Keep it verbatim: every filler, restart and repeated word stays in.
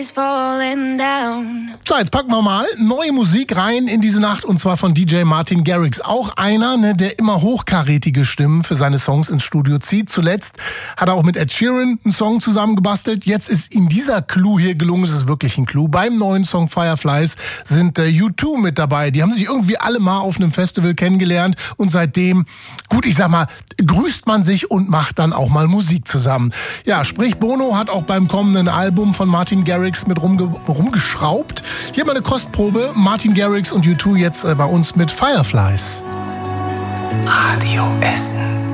So, jetzt packen wir mal neue Musik rein in diese Nacht, und zwar von D J Martin Garrix. Auch einer, ne, der immer hochkarätige Stimmen für seine Songs ins Studio zieht. Zuletzt hat er auch mit Ed Sheeran einen Song zusammengebastelt. Jetzt ist ihm dieser Clou hier gelungen. Es ist wirklich ein Clou. Beim neuen Song Fireflies sind äh, U zwei mit dabei. Die haben sich irgendwie alle mal auf einem Festival kennengelernt und seitdem, gut, ich sag mal, grüßt man sich und macht dann auch mal Musik zusammen. Ja, sprich, Bono hat auch beim kommenden Album von Martin Garrix mit rumge- rumgeschraubt. Hier mal eine Kostprobe. Martin Garrix und U zwei jetzt äh, bei uns mit Fireflies. Radio Essen.